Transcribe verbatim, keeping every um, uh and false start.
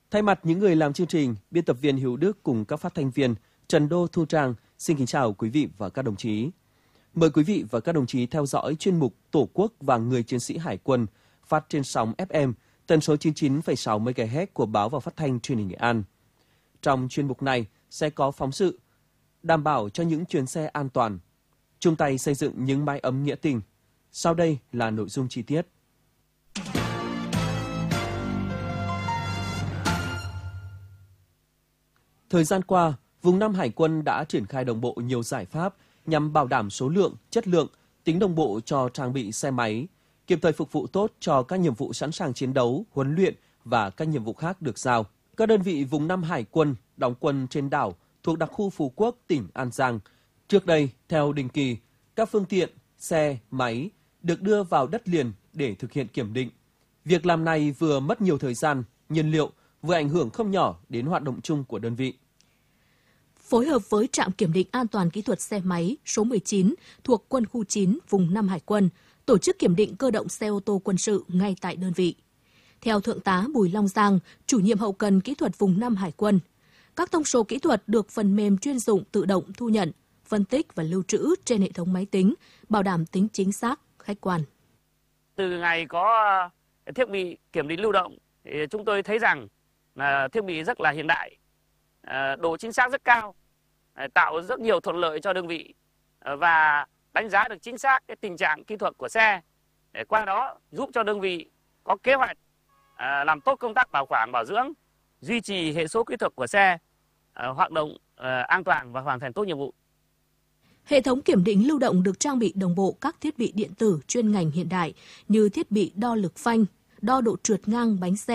Thay mặt những người làm chương trình, biên tập viên Hiếu Đức cùng các phát thanh viên Trần Đô, Thu Trang xin kính chào quý vị và các đồng chí. Mời quý vị và các đồng chí theo dõi chuyên mục Tổ quốc và Người chiến sĩ Hải quân phát trên sóng ép em tần số chín mươi chín phẩy sáu mê ga héc của báo và phát thanh Truyền hình Nghệ An. Trong chuyên mục này sẽ có phóng sự đảm bảo cho những chuyến xe an toàn, chung tay xây dựng những mái ấm nghĩa tình. Sau đây là nội dung chi tiết. Thời gian qua, vùng Nam Hải quân đã triển khai đồng bộ nhiều giải pháp nhằm bảo đảm số lượng, chất lượng, tính đồng bộ cho trang bị xe máy, kịp thời phục vụ tốt cho các nhiệm vụ sẵn sàng chiến đấu, huấn luyện và các nhiệm vụ khác được giao. Các đơn vị vùng Nam Hải quân đóng quân trên đảo thuộc đặc khu Phú Quốc, tỉnh An Giang. Trước đây, theo định kỳ, các phương tiện, xe, máy được đưa vào đất liền để thực hiện kiểm định. Việc làm này vừa mất nhiều thời gian, nhiên liệu, vừa ảnh hưởng không nhỏ đến hoạt động chung của đơn vị. Phối hợp với trạm kiểm định an toàn kỹ thuật xe máy số mười chín thuộc quân khu chín vùng Nam Hải quân, tổ chức kiểm định cơ động xe ô tô quân sự ngay tại đơn vị. Theo Thượng tá Bùi Long Giang, chủ nhiệm hậu cần kỹ thuật vùng Nam Hải quân, các thông số kỹ thuật được phần mềm chuyên dụng tự động thu nhận, phân tích và lưu trữ trên hệ thống máy tính, bảo đảm tính chính xác, khách quan. Từ ngày có thiết bị kiểm định lưu động, thì chúng tôi thấy rằng là thiết bị rất là hiện đại, độ chính xác rất cao, tạo rất nhiều thuận lợi cho đơn vị và đánh giá được chính xác cái tình trạng kỹ thuật của xe, để qua đó giúp cho đơn vị có kế hoạch làm tốt công tác bảo quản bảo dưỡng, duy trì hệ số kỹ thuật của xe hoạt động an toàn và hoàn thành tốt nhiệm vụ. Hệ thống kiểm định lưu động được trang bị đồng bộ các thiết bị điện tử chuyên ngành hiện đại như thiết bị đo lực phanh, đo độ trượt ngang bánh xe,